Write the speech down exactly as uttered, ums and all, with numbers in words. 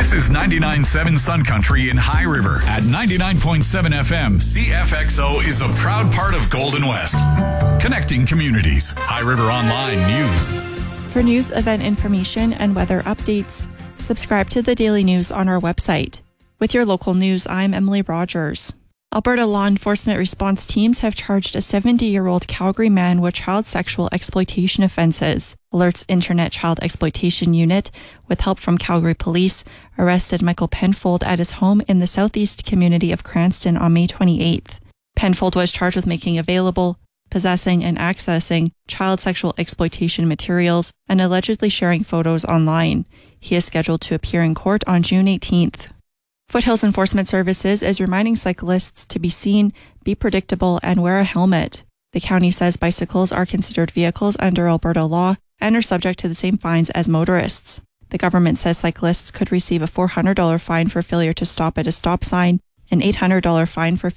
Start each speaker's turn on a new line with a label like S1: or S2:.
S1: This is ninety-nine point seven Sun Country in High River. At ninety-nine point seven F M, C F X O is a proud part of Golden West. Connecting communities. High River Online News.
S2: For news, event information, and weather updates, subscribe to the Daily News on our website. With your local news, I'm Emily Rogers. Alberta law enforcement response teams have charged a seventy-year-old Calgary man with child sexual exploitation offences. Alert's Internet Child Exploitation Unit, with help from Calgary Police, arrested Michael Penfold at his home in the southeast community of Cranston on May twenty-eighth. Penfold was charged with making available, possessing and accessing child sexual exploitation materials and allegedly sharing photos online. He is scheduled to appear in court on June eighteenth. Foothills Enforcement Services is reminding cyclists to be seen, be predictable, and wear a helmet. The county says bicycles are considered vehicles under Alberta law and are subject to the same fines as motorists. The government says cyclists could receive a four hundred dollars fine for failure to stop at a stop sign, an eight hundred dollars fine for